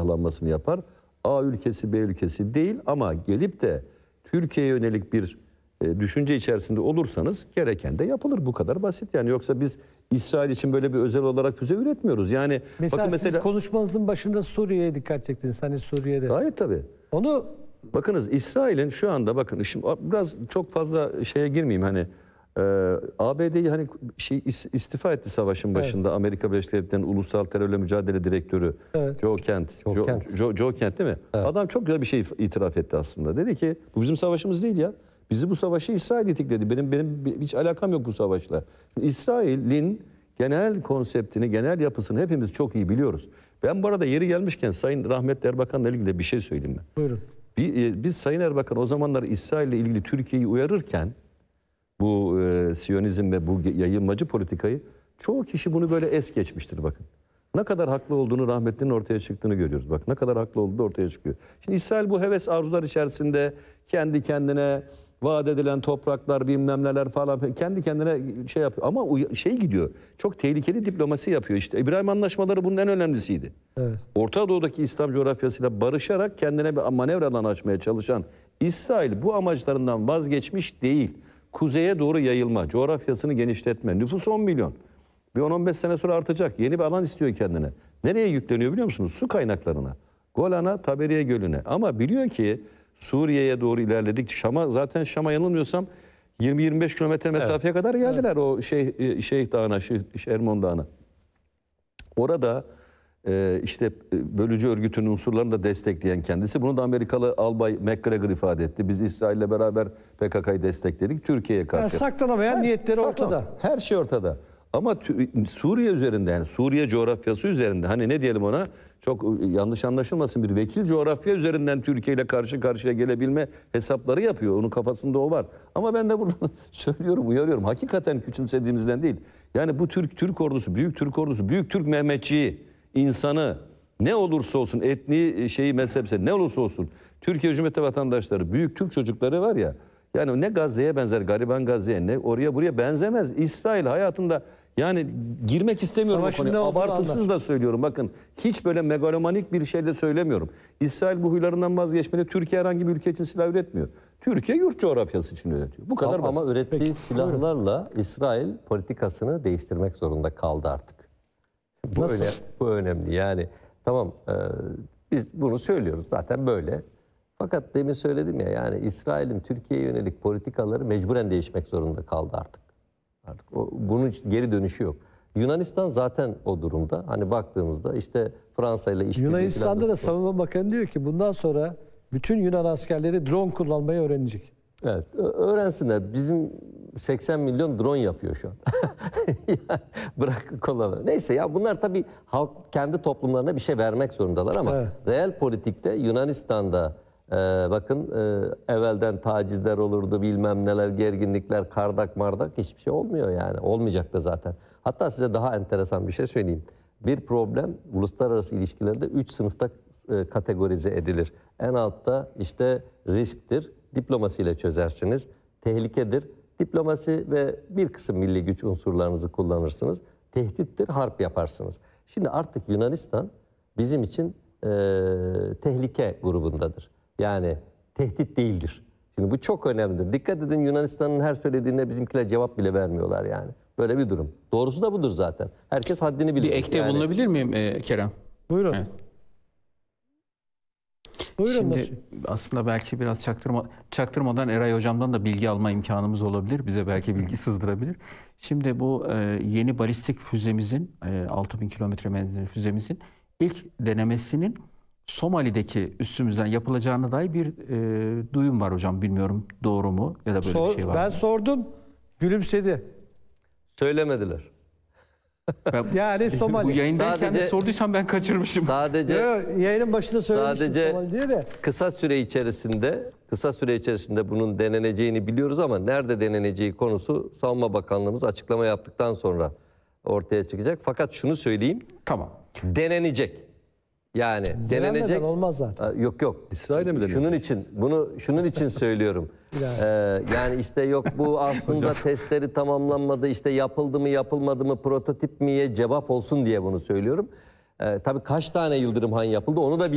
silahlanmasını yapar. A ülkesi, B ülkesi değil ama gelip de Türkiye'ye yönelik bir düşünce içerisinde olursanız gereken de yapılır. Bu kadar basit yani. Yoksa biz İsrail için böyle bir özel olarak füze üretmiyoruz. Yani mesela bakın siz konuşmanızın başında Suriye'ye dikkat çektiniz. Hani Suriye'de. Gayet tabii. Onu bakınız İsrail'in şu anda bakın şimdi biraz çok fazla şeye girmeyeyim hani ABD'yi hani istifa etti savaşın başında, evet. Amerika Birleşik Devletleri'nin Ulusal Terörle Mücadele Direktörü, evet. Joe Kent değil mi? Evet. Adam çok güzel bir şey itiraf etti aslında. Dedi ki bu bizim savaşımız değil ya. Bizi bu savaşı İsrail itikledi. Benim hiç alakam yok bu savaşla. İsrail'in genel konseptini, genel yapısını hepimiz çok iyi biliyoruz. Ben bu arada yeri gelmişken Sayın rahmetli Erbakan'la ilgili bir şey söyleyeyim ben. Buyurun. Biz Sayın Erbakan o zamanlar İsrail'le ilgili Türkiye'yi uyarırken bu Siyonizm ve bu yayılmacı politikayı çoğu kişi bunu böyle es geçmiştir bakın. Ne kadar haklı olduğunu rahmetlinin ortaya çıktığını görüyoruz. Bak ne kadar haklı olduğu ortaya çıkıyor. Şimdi İsrail bu heves arzular içerisinde kendi kendine vaat edilen topraklar bilmem neler falan kendi kendine şey yapıyor. Ama şey gidiyor çok tehlikeli diplomasi yapıyor işte. İbrahim Anlaşmaları bunun en önemlisiydi. Evet. Orta Doğu'daki İslam coğrafyasıyla barışarak kendine bir manevra alanı açmaya çalışan İsrail bu amaçlarından vazgeçmiş değil. Kuzeye doğru yayılma, coğrafyasını genişletme. Nüfus 10 milyon. Bir 10-15 sene sonra artacak. Yeni bir alan istiyor kendine. Nereye yükleniyor biliyor musunuz? Su kaynaklarına. Golan'a, Taberiye Gölü'ne. Ama biliyor ki Suriye'ye doğru ilerledik. Zaten Şam'a yanılmıyorsam 20-25 kilometre mesafeye kadar geldiler. Evet. O Şeyh Dağı'na, Ermon Dağı'na. Orada işte bölücü örgütünün unsurlarını da destekleyen kendisi. Bunu da Amerikalı albay McGregor ifade etti. Biz İsrail'le beraber PKK'yı destekledik. Türkiye'ye karşı. Yani saklanamayan niyetleri ortada. Her şey ortada. Ama Suriye üzerinde yani Suriye coğrafyası üzerinde hani ne diyelim ona çok yanlış anlaşılmasın bir vekil coğrafya üzerinden Türkiye ile karşı karşıya gelebilme hesapları yapıyor. Onun kafasında o var. Ama ben de burada söylüyorum, uyarıyorum. Hakikaten küçümsediğimizden değil. Yani bu Türk ordusu, büyük Türk ordusu, büyük Türk Mehmetçiği, insanı ne olursa olsun etniği mezhepse ne olursa olsun Türkiye Cumhuriyeti vatandaşları, büyük Türk çocukları var ya yani ne Gazze'ye benzer, gariban Gazze'ye ne oraya buraya benzemez. İsrail hayatında yani girmek istemiyorum o konuya. Abartısız da söylüyorum. Bakın hiç böyle megalomanik bir şey de söylemiyorum. İsrail bu huylarından vazgeçmeli. Türkiye herhangi bir ülke için silah üretmiyor. Türkiye yurt coğrafyası için üretiyor. Bu kadar basit. Ama ürettiği silahlarla İsrail politikasını değiştirmek zorunda kaldı artık. Bu önemli. Yani tamam biz bunu söylüyoruz zaten böyle. Fakat demin söyledim ya yani İsrail'in Türkiye'ye yönelik politikaları mecburen değişmek zorunda kaldı artık. Bunun geri dönüşü yok. Yunanistan zaten o durumda. Hani baktığımızda işte Fransa ile işbirliği Yunanistan'da da Savunma Bakanı diyor ki bundan sonra bütün Yunan askerleri drone kullanmayı öğrenecek. Evet, öğrensinler. Bizim 80 milyon drone yapıyor şu an. Yani bırak kullanmayı. Neyse ya bunlar tabii halk kendi toplumlarına bir şey vermek zorundalar ama evet. Reel politikte Yunanistan'da bakın evvelden tacizler olurdu bilmem neler gerginlikler kardak mardak hiçbir şey olmuyor yani olmayacak da zaten. Hatta size daha enteresan bir şey söyleyeyim. Bir problem uluslararası ilişkilerde 3 sınıfta kategorize edilir. En altta işte risktir, diplomasiyle çözersiniz. Tehlikedir, diplomasi ve bir kısım milli güç unsurlarınızı kullanırsınız. Tehdittir, harp yaparsınız. Şimdi artık Yunanistan bizim için tehlike grubundadır. Yani tehdit değildir. Şimdi bu çok önemlidir. Dikkat edin Yunanistan'ın her söylediğine bizimkiler cevap bile vermiyorlar yani. Böyle bir durum. Doğrusu da budur zaten. Herkes haddini bilir. Bir ekte bulunabilir miyim Kerem? Buyurun. Evet. Buyurun. Şimdi aslında belki biraz çaktırmadan Eray Hocam'dan da bilgi alma imkanımız olabilir. Bize belki bilgi sızdırabilir. Şimdi bu yeni balistik füzemizin 6000 kilometre menzilli füzemizin ilk denemesinin Somali'deki üssümüzden yapılacağına dair bir duyum var hocam. Bilmiyorum doğru mu ya da böyle bir şey var Ben mı? sordum, gülümsedi. Söylemediler. Yani Somali. Bu yayındayken de sorduysam ben kaçırmışım. Sadece yayının başında söylemiştim Somali diye de. Kısa süre içerisinde bunun deneneceğini biliyoruz ama nerede deneneceği konusu Savunma Bakanlığımız açıklama yaptıktan sonra ortaya çıkacak. Fakat şunu söyleyeyim. Tamam. Denenecek. Yani denenecek. Olmaz zaten. Yok. İsrail'e mi denenecek? Şunun için söylüyorum. Yani işte yok bu aslında testleri tamamlanmadı. İşte yapıldı mı yapılmadı mı prototip miye cevap olsun diye bunu söylüyorum. Tabii kaç tane Yıldırım Han yapıldı onu da